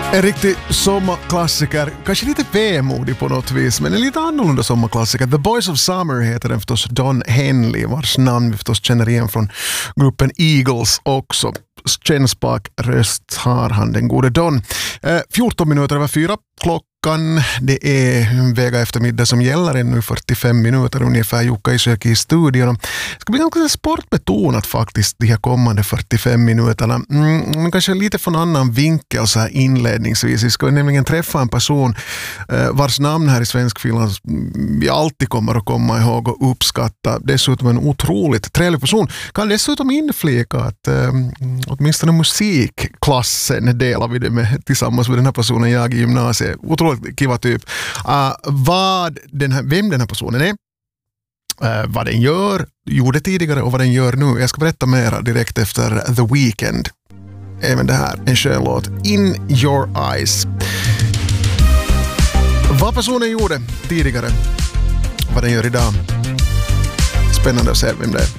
En riktig sommarklassiker, kanske lite vemodig på något vis, men en lite annorlunda sommarklassiker. The Boys of Summer heter den förstås, Don Henley, vars namn vi förstås känner igen från gruppen Eagles också. Känspak röst har han, den gode Don. 14 minuter över 4 klockan. Det är väga eftermiddag som gäller, ännu 45 minuter ungefär. Jukka Isojoki i studion. Det ska bli ganska sportbetonat faktiskt de här kommande 45 minuterna. Men kanske lite från annan vinkel så här inledningsvis. Vi ska nämligen träffa en person vars namn här i svensk film vi alltid kommer att komma ihåg och uppskatta. Dessutom en otroligt trevlig person. Kan dessutom inflika att åtminstone musikklassen delar vi det med tillsammans med den här personen jag i gymnasiet. Otroligt kiva typ. Vem den här personen är, vad den gjorde tidigare och vad den gör nu. Jag ska berätta mer direkt efter The Weeknd. Även det här, en skön låt. In Your Eyes. Vad personen gjorde tidigare, vad den gör idag. Spännande att se vem det är.